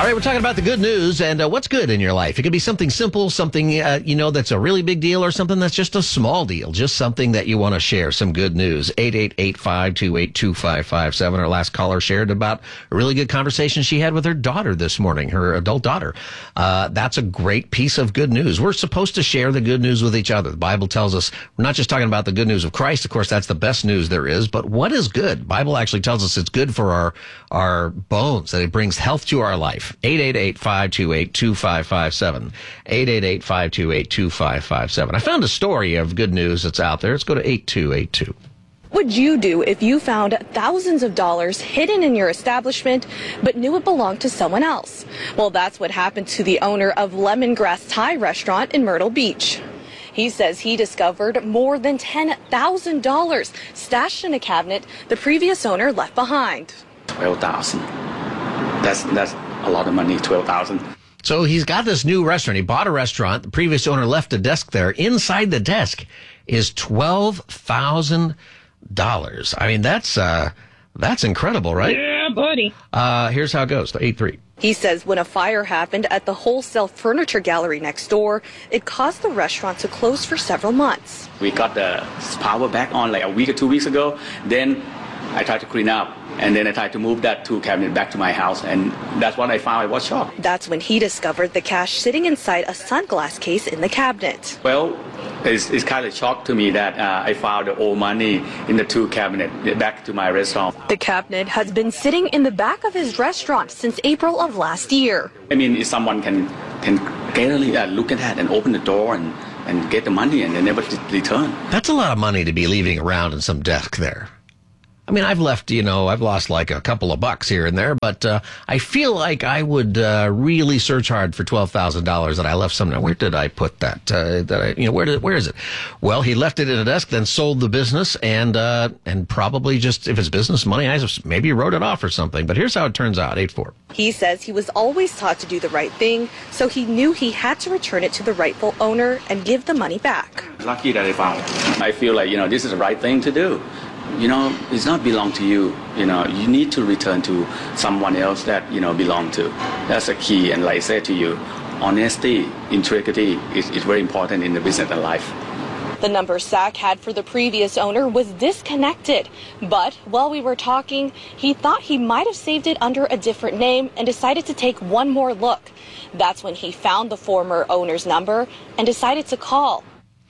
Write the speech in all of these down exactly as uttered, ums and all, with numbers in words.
right, we're talking about the good news and uh, what's good in your life. It could be something simple, something, uh, you know, that's a really big deal, or something that's just a small deal, just something that you want to share, some good news. eight eight eight, five two eight, two five five seven. Our last caller shared about a really good conversation she had with her daughter this morning, her adult daughter. Uh, that's a great piece of good news. We're supposed to share the good news with each other. The Bible tells us we're not just talking about the good news of Christ. Of course, that's the best news there is. But what is good? The Bible actually tells us it's good for our, our bones, that it brings health to our life. eight eight eight, five two eight, two five five seven. eight eight eight, five two eight, two five five seven. I found a story of good news that's out there. Let's go to eight two eight two. What would you do if you found thousands of dollars hidden in your establishment but knew it belonged to someone else? Well, that's what happened to the owner of Lemongrass Thai restaurant in Myrtle Beach. He says he discovered more than ten thousand dollars stashed in a cabinet the previous owner left behind. twelve thousand. That's that's a lot of money, twelve thousand. So he's got this new restaurant. He bought a restaurant. The previous owner left a desk there. Inside the desk is twelve thousand dollars. I mean, that's uh, that's incredible, right? Yeah, buddy. Uh, here's how it goes. eight three. He says when a fire happened at the wholesale furniture gallery next door, it caused the restaurant to close for several months. We got the power back on like a week or two weeks ago. Then I tried to clean up, and then I tried to move that tool cabinet back to my house, and that's what I found. I was shocked. That's when he discovered the cash sitting inside a sunglass case in the cabinet. Well, it's, it's kind of shocked to me that uh, I found the old money in the tool cabinet back to my restaurant. The cabinet has been sitting in the back of his restaurant since April of last year. I mean, if someone can can clearly uh, look at that and open the door and, and get the money and they never return. That's a lot of money to be leaving around in some desk there. I mean, I've left, you know, I've lost like a couple of bucks here and there, but uh, I feel like I would uh, really search hard for twelve thousand dollars that I left somewhere. Where did I put that? Uh, that I, you know, where did where is it? Well, he left it in a desk, then sold the business, and uh, and probably just, if it's business money, I just maybe wrote it off or something. But here's how it turns out, eight four. He says he was always taught to do the right thing, so he knew he had to return it to the rightful owner and give the money back. Lucky that I found it. I feel like, you know, this is the right thing to do. You know, it's not belong to you. You know, you need to return to someone else that, you know, belong to. That's a key. And like I said to you, honesty, integrity is, is very important in the business and life. The number Zach had for the previous owner was disconnected. But while we were talking, he thought he might have saved it under a different name and decided to take one more look. That's when he found the former owner's number and decided to call.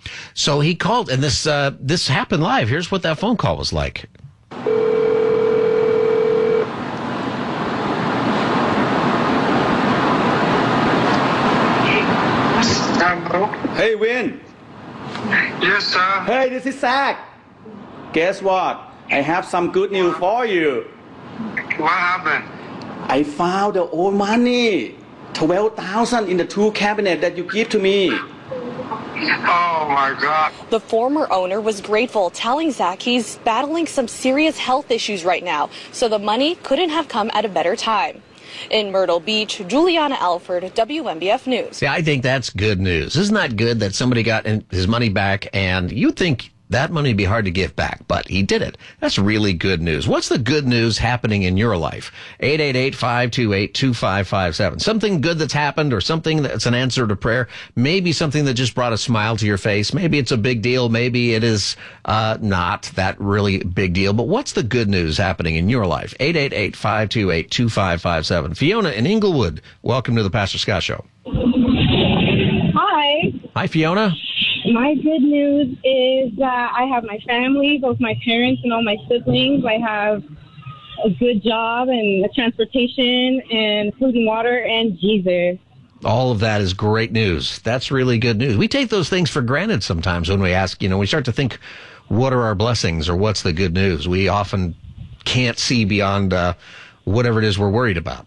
So he called, and this uh, this happened live. Here's what that phone call was like. Hey, Win. Yes, sir. Hey, this is Zach. Guess what? I have some good news for you. What happened? I found the old money, twelve thousand in the tool cabinet that you give to me. Oh, my God. The former owner was grateful, telling Zach he's battling some serious health issues right now, so the money couldn't have come at a better time. In Myrtle Beach, Juliana Alford, W M B F News. Yeah, I think that's good news. Isn't that good that somebody got his money back, and you'd think that money would be hard to give back, but he did it. That's really good news. What's the good news happening in your life? eight eight eight, five two eight, two five five seven. Something good that's happened, or something that's an answer to prayer. Maybe something that just brought a smile to your face. Maybe it's a big deal. Maybe it is uh not that really big deal. But what's the good news happening in your life? eight eight eight, five two eight, two five five seven. Fiona in Inglewood, welcome to the Pastor Scott Show. Hi. Hi, Fiona. My good news is that I have my family, both my parents and all my siblings. I have a good job and a transportation and food and water and Jesus. All of that is great news. That's really good news. We take those things for granted sometimes when we ask, you know, we start to think, what are our blessings or what's the good news? We often can't see beyond uh, whatever it is we're worried about.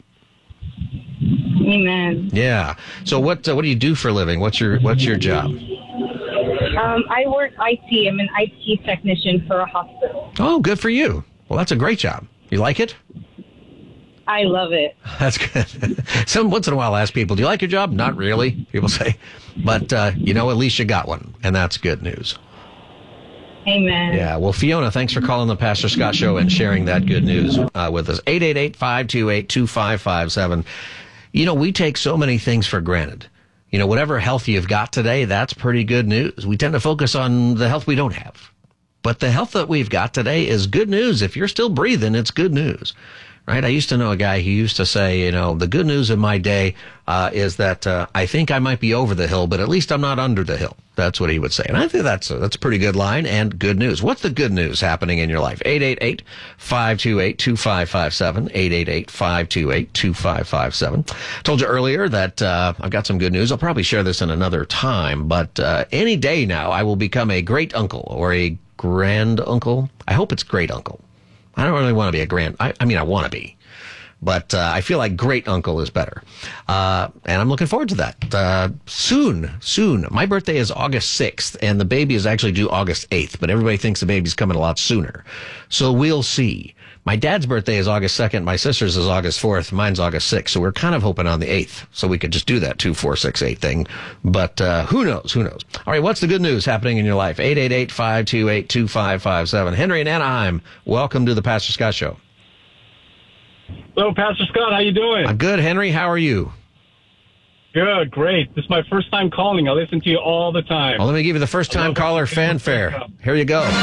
Amen. Yeah. So what uh, what do you do for a living? What's your what's your job? Um, I work I T. I'm an I T technician for a hospital. Oh, good for you. Well, that's a great job. You like it? I love it. That's good. Some once in a while I ask people, do you like your job? Not really, people say. But, uh, you know, at least you got one, and that's good news. Amen. Yeah. Well, Fiona, thanks for calling the Pastor Scott Show and sharing that good news uh, with us. eight eight eight, five two eight, two five five seven. You know, we take so many things for granted. You know, whatever health you've got today, that's pretty good news. We tend to focus on the health we don't have. But the health that we've got today is good news. If you're still breathing, it's good news. Right? I used to know a guy who used to say, you know, the good news of my day uh, is that uh, I think I might be over the hill, but at least I'm not under the hill. That's what he would say. And I think that's a, that's a pretty good line and good news. What's the good news happening in your life? eight eight eight, five two eight, two five five seven, eight eight eight, five two eight, two five five seven. Told you earlier that uh, I've got some good news. I'll probably share this in another time, but uh, any day now I will become a great uncle or a grand uncle. I hope it's great uncle. I don't really want to be a grand. I, I mean, I want to be, but uh, I feel like great uncle is better. Uh, and I'm looking forward to that. Uh, soon, soon. My birthday is August sixth, and the baby is actually due August eighth, but everybody thinks the baby's coming a lot sooner. So we'll see. My dad's birthday is August second. My sister's is August fourth. Mine's August sixth. So we're kind of hoping on the eighth. So we could just do that two, four, six, eight thing. But uh, who knows? Who knows? All right. What's the good news happening in your life? eight eight eight, five two eight, two five five seven. Henry in Anaheim, welcome to the Pastor Scott Show. Hello, Pastor Scott. How you doing? I'm good, Henry. How are you? Good, great. This is my first time calling. I listen to you all the time. Well, let me give you the first time caller fanfare. Here you go.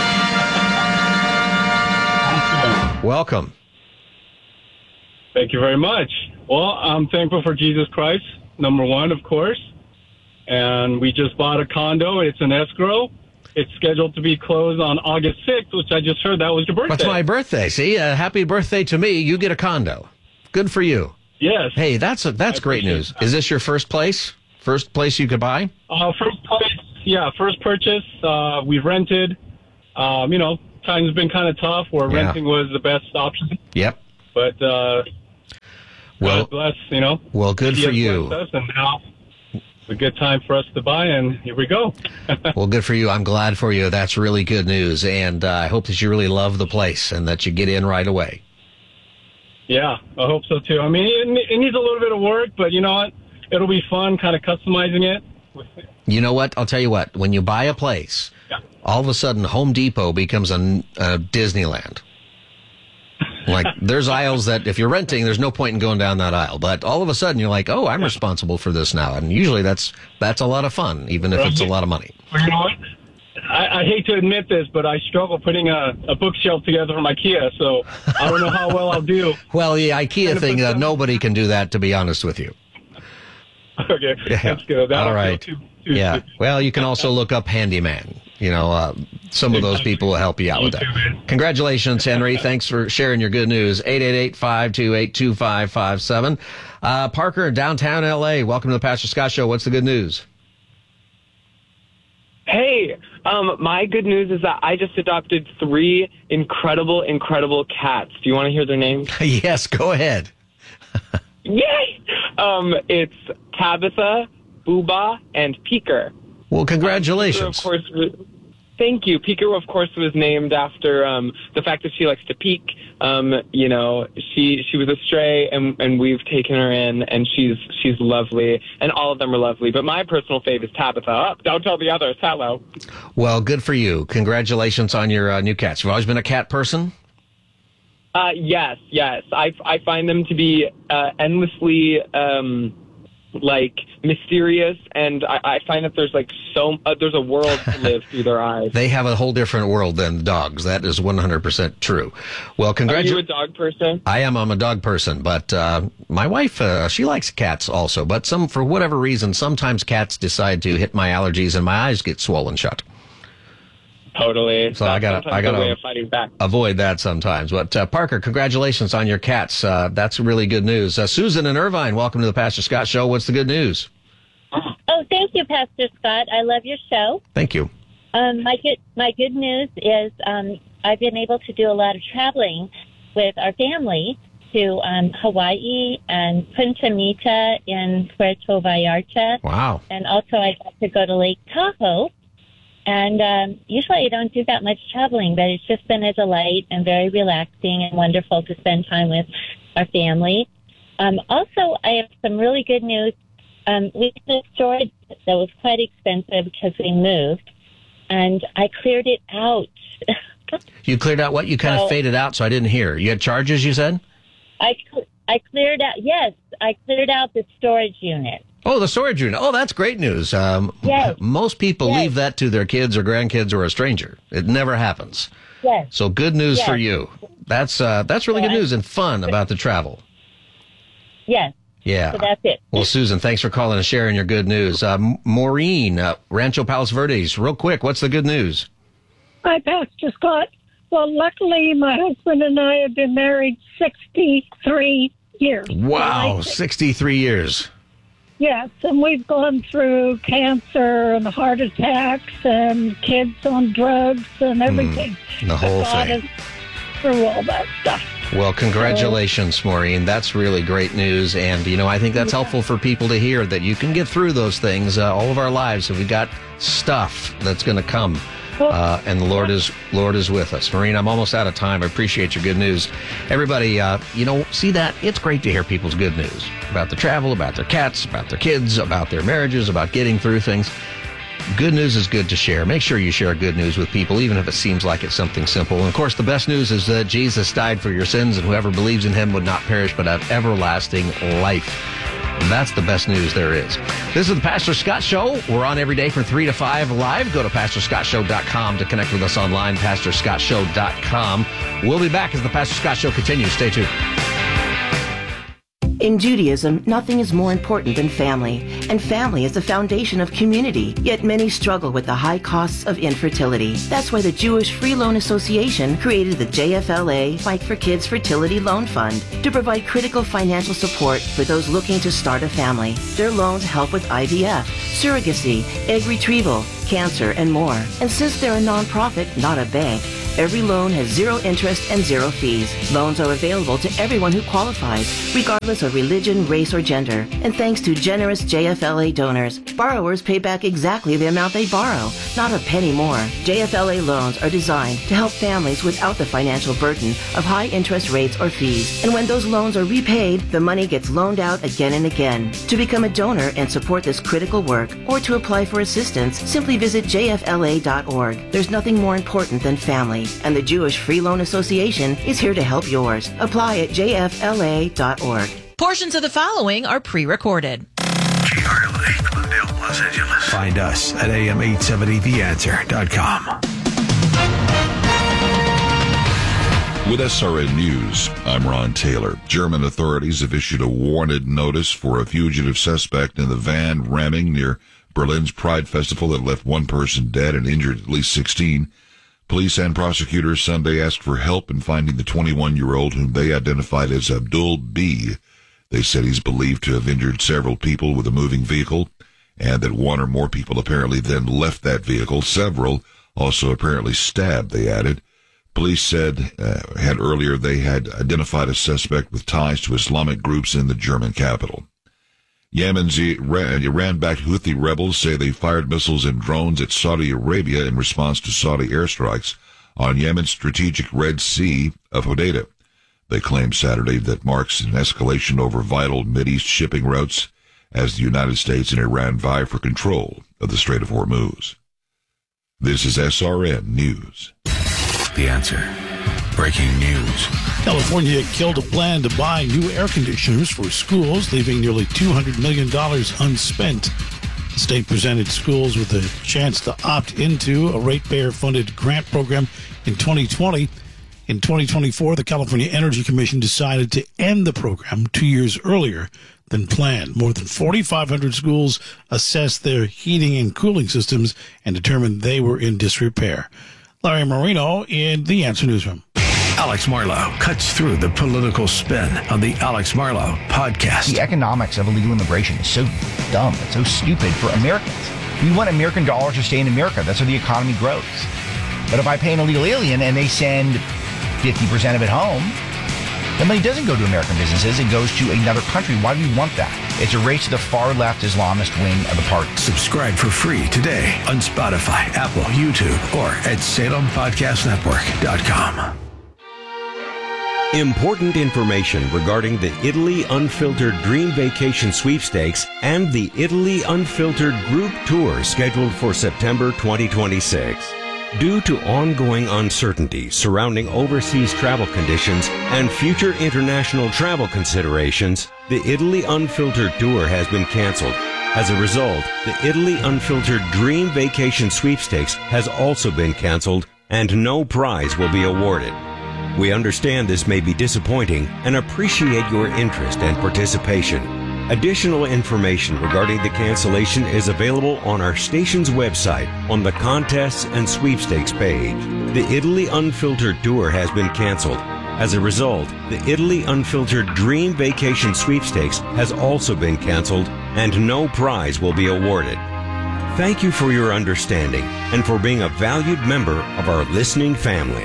Welcome. Thank you very much. Well, I'm thankful for Jesus Christ, number one, of course. And we just bought a condo. It's an escrow. It's scheduled to be closed on August sixth, which I just heard that was your birthday. That's my birthday. See, uh, happy birthday to me. You get a condo. Good for you. Yes. Hey, that's a, that's I great news. that. Is this your first place? First place you could buy? Uh, first place, yeah, first purchase. Uh, we rented. Um, you know, times been kind of tough where Yeah. renting was the best option. Yep. But, uh, Well, God bless, you know. well, good He for has you. blessed us, and now it's a good time for us to buy, and here we go. Well, good for you. I'm glad for you. That's really good news. And uh, I hope that you really love the place and that you get in right away. Yeah, I hope so too. I mean, it, it needs a little bit of work, but you know what? It'll be fun kind of customizing it. You know what? I'll tell you what. When you buy a place, Yeah. all of a sudden Home Depot becomes a, a Disneyland. Like, there's aisles that if you're renting, there's no point in going down that aisle. But all of a sudden, you're like, oh, I'm responsible for this now. And usually that's that's a lot of fun, even if it's a lot of money. Well, you know what? I, I hate to admit this, but I struggle putting a, a bookshelf together from IKEA, so I don't know how well I'll do. Well, the IKEA thing, uh, nobody can do that, to be honest with you. Okay, Yeah. that's good. That'll All right. feel Too, too, Yeah. too- Well, you can also look up Handyman. You know, uh, some of those people will help you out with that. Congratulations, Henry. Thanks for sharing your good news. eight eight eight, five two eight, two five five seven. Uh, Parker in downtown L A, welcome to the Pastor Scott Show. What's the good news? Hey, um, my good news is that I just adopted three incredible, incredible cats. Do you want to hear their names? Yes, go ahead. Yay! Um, it's Tabitha, Booba, and Peeker. Well, Peeker, congratulations. of course, was, thank you. Peeker, of course, was named after um, the fact that she likes to peek. Um, you know, she she was a stray, and and we've taken her in, and she's she's lovely, and all of them are lovely. But my personal fave is Tabitha. Oh, don't tell the others. Hello. Well, good for you. Congratulations on your uh, new cats. You've always been a cat person? Uh, yes, yes. I I find them to be uh, endlessly um, like mysterious, and I, I find that there's like so uh, there's a world to live through their eyes. They have a whole different world than dogs. That is one hundred percent true. Well, Are you a congratulations. dog person? I am. I'm a dog person, but uh, my wife, uh, she likes cats also. But some, for whatever reason, sometimes cats decide to hit my allergies and my eyes get swollen shut. Totally. So I gotta- Sometimes I gotta- a way of fighting back. Avoid that sometimes. But uh, Parker, congratulations on your cats. Uh, that's really good news. Uh, Susan in Irvine, welcome to the Pastor Scott Show. What's the good news? Oh, thank you, Pastor Scott. I love your show. Thank you. Um, my good my good news is um, I've been able to do a lot of traveling with our family to um, Hawaii and Punta Mita in Puerto Vallarta, Wow. and also I got to go to Lake Tahoe. And um, usually I don't do that much traveling, but it's just been a delight and very relaxing and wonderful to spend time with our family. Um, also, I have some really good news. Um, we had a storage that was quite expensive because we moved, and I cleared it out. You cleared out what? You kind So- of faded out, so I didn't hear. You had charges, you said? I cl- I cleared out. Yes, I cleared cleared out the storage unit. Oh, the storage unit. Oh, that's great news. Um, Yes. Most people Yes. leave that to their kids or grandkids or a stranger. It never happens. Yes. So good news Yes. for you. That's uh, that's really good Yeah. news and fun about the travel. Yes. Yeah. So that's it. Well, Susan, thanks for calling and sharing your good news. Uh, Maureen, uh, Rancho Palos Verdes, real quick, what's the good news? Hi, Pastor Scott. Well, luckily, my husband and I have been married sixty-three years. Wow, sixty-three years. Yes, and we've gone through cancer and heart attacks and kids on drugs and everything. the whole But God thing. is through all that stuff. Well, congratulations, Maureen. That's really great news. And, you know, I think that's helpful for people to hear that you can get through those things uh, all of our lives. And we've got stuff that's going to come. Uh, and the Lord is Lord is with us. Maureen, I'm almost out of time. I appreciate your good news. Everybody, uh, you know, see that? It's great to hear people's good news about the travel, about their cats, about their kids, about their marriages, about getting through things. Good news is good to share. Make sure you share good news with people, even if it seems like it's something simple. And, of course, the best news is that Jesus died for your sins, and whoever believes in him would not perish but have everlasting life. That's the best news there is. This is the Pastor Scott Show. We're on every day from three to five live. Go to pastor scott show dot com to connect with us online, pastor scott show dot com. We'll be back as the Pastor Scott Show continues. Stay tuned. In Judaism, nothing is more important than family, and family is the foundation of community, yet many struggle with the high costs of infertility. That's why the Jewish Free Loan Association created the J F L A Fight for Kids Fertility Loan Fund to provide critical financial support for those looking to start a family. Their loans help with I V F, surrogacy, egg retrieval, cancer, and more. And since they're a nonprofit, not a bank, every loan has zero interest and zero fees. Loans are available to everyone who qualifies, regardless of religion, race, or gender. And thanks to generous J F L A donors, borrowers pay back exactly the amount they borrow, not a penny more. J F L A loans are designed to help families without the financial burden of high interest rates or fees. And when those loans are repaid, the money gets loaned out again and again. To become a donor and support this critical work, or to apply for assistance, simply visit j f l a dot org. There's nothing more important than family, and the Jewish Free Loan Association is here to help yours. Apply at j f l a dot org. Portions of the following are pre-recorded. G R L A, Glendale, Los Angeles. Find us at a m eight seventy the answer dot com. With S R N News, I'm Ron Taylor. German authorities have issued a wanted notice for a fugitive suspect in the van ramming near Berlin's Pride Festival that left one person dead and injured at least sixteen. Police and prosecutors Sunday asked for help in finding the twenty-one-year-old whom they identified as Abdul B. They said he's believed to have injured several people with a moving vehicle, and that one or more people apparently then left that vehicle. Several also apparently stabbed, they added. Police said uh, had earlier they had identified a suspect with ties to Islamic groups in the German capital. Yemen's Iran-backed Houthi rebels say they fired missiles and drones at Saudi Arabia in response to Saudi airstrikes on Yemen's strategic Red Sea of Hodeidah. They claimed Saturday that marks an escalation over vital Mideast shipping routes as the United States and Iran vie for control of the Strait of Hormuz. This is S R N News. The Answer. Breaking news. California killed a plan to buy new air conditioners for schools, leaving nearly two hundred million dollars unspent. The state presented schools with a chance to opt into a ratepayer-funded grant program in twenty twenty. In twenty twenty-four, the California Energy Commission decided to end the program two years earlier than planned. More than forty-five hundred schools assessed their heating and cooling systems and determined they were in disrepair. Larry Marino in the Answer Newsroom. Alex Marlow cuts through the political spin on the Alex Marlow podcast. The economics of illegal immigration is so dumb. It's so stupid for Americans. We want American dollars to stay in America. That's how the economy grows. But if I pay an illegal alien and they send fifty percent of it home, the money doesn't go to American businesses. It goes to another country. Why do we want that? It's a race to the far-left Islamist wing of the party. Subscribe for free today on Spotify, Apple, YouTube, or at salem podcast network dot com. Important information regarding the Italy Unfiltered Dream Vacation Sweepstakes and the Italy Unfiltered Group Tour scheduled for September twenty twenty-six. Due to ongoing uncertainty surrounding overseas travel conditions and future international travel considerations, the Italy Unfiltered Tour has been canceled. As a result, the Italy Unfiltered Dream Vacation Sweepstakes has also been canceled, and no prize will be awarded. We understand this may be disappointing and appreciate your interest and participation. Additional information regarding the cancellation is available on our station's website on the Contests and Sweepstakes page. The Italy Unfiltered Tour has been canceled. As a result, the Italy Unfiltered Dream Vacation Sweepstakes has also been canceled, and no prize will be awarded. Thank you for your understanding and for being a valued member of our listening family.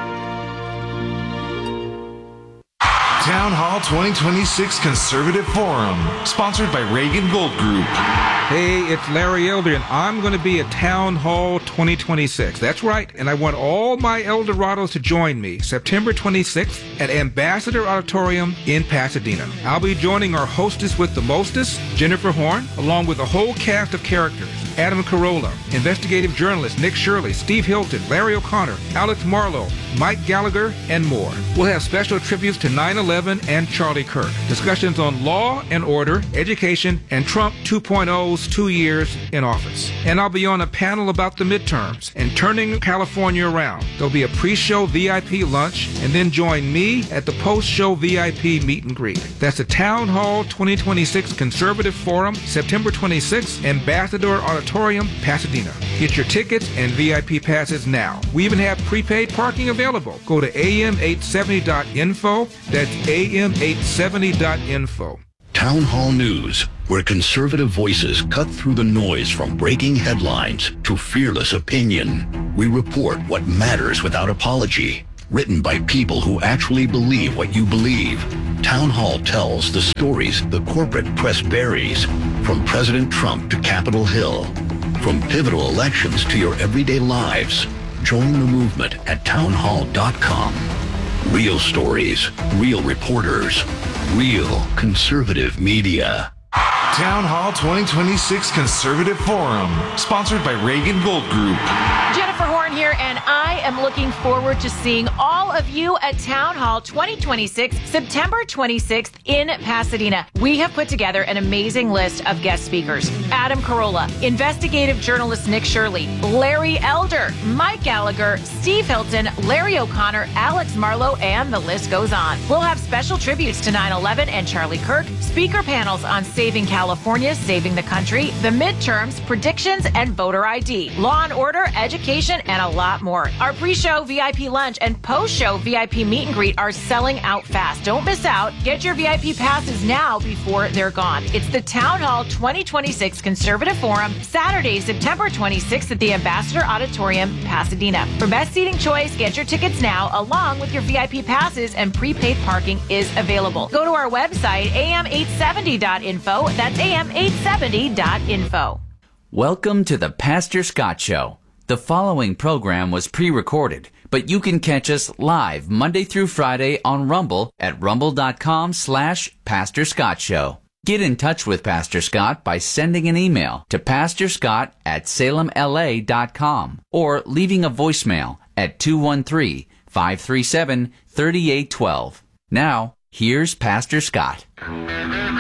Town Hall twenty twenty-six Conservative Forum, sponsored by Reagan Gold Group. Hey, it's Larry Elder, and I'm going to be at Town Hall twenty twenty-six. That's right, and I want all my Eldorados to join me September twenty-sixth at Ambassador Auditorium in Pasadena. I'll be joining our hostess with the mostest, Jennifer Horn, along with a whole cast of characters. Adam Carolla, investigative journalist Nick Shirley, Steve Hilton, Larry O'Connor, Alex Marlowe, Mike Gallagher, and more. We'll have special tributes to nine eleven and Charlie Kirk, discussions on law and order, education, and Trump two point oh's two years in office. And I'll be on a panel about the midterms and turning California around. There'll be a pre-show V I P lunch, and then join me at the post-show V I P meet and greet. That's the Town Hall twenty twenty-six Conservative Forum, September twenty-sixth, Ambassador Auditorium, Pasadena. Get your tickets and V I P passes now. We even have prepaid parking available. Go to A M eight seventy dot info. That's A M eight seventy dot info. Town Hall News, where conservative voices cut through the noise from breaking headlines to fearless opinion. We report what matters without apology. Written by people who actually believe what you believe. Town Hall tells the stories the corporate press buries, from President Trump to Capitol Hill, from pivotal elections to your everyday lives. Join the movement at town hall dot com. Real stories, real reporters, real conservative media. Town Hall twenty twenty-six Conservative Forum, sponsored by Reagan Gold Group. Jennifer Horn here, and I am looking forward to seeing all of you at Town Hall twenty twenty-six, September twenty-sixth in Pasadena. We have put together an amazing list of guest speakers. Adam Carolla, investigative journalist Nick Shirley, Larry Elder, Mike Gallagher, Steve Hilton, Larry O'Connor, Alex Marlowe, and the list goes on. We'll have special tributes to nine eleven and Charlie Kirk, speaker panels on saving California, saving the country, the midterms, predictions, and voter I D, law and order, education, and a lot more. Our pre-show V I P lunch and post-show V I P meet and greet are selling out fast. Don't miss out. Get your V I P passes now before they're gone. It's the Town Hall twenty twenty-six Conservative Forum, Saturday, September twenty-sixth at the Ambassador Auditorium, Pasadena. For best seating choice, get your tickets now, along with your V I P passes, and prepaid parking is available. Go to our website, A M eight seventy dot info. That's A M eight seventy dot info. Welcome to the Pastor Scott Show. The following program was pre-recorded, but you can catch us live Monday through Friday on Rumble at rumble.com slash Pastor Scott Show. Get in touch with Pastor Scott by sending an email to pastorscott at salem l a dot com or leaving a voicemail at two one three, five three seven, three eight one two. Now, here's Pastor Scott.